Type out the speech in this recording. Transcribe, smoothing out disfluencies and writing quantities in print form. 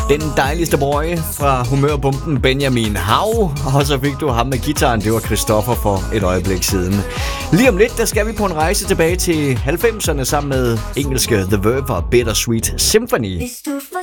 Den dejligste boy fra humørbomben Benjamin Hav. Og så fik du ham med gitaren, det var Christoffer for et øjeblik siden. Lige om lidt, der skal vi på en rejse tilbage til 90'erne sammen med engelske The Verve og Bittersweet Symphony.